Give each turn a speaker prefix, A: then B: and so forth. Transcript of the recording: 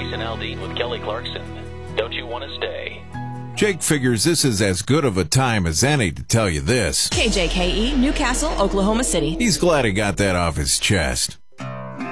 A: Jason Aldean with Kelly Clarkson. Don't you want to stay?
B: Jake figures this is as good of a time as any to tell you this.
C: KJKE, Newcastle, Oklahoma City.
B: He's glad he got that off his chest.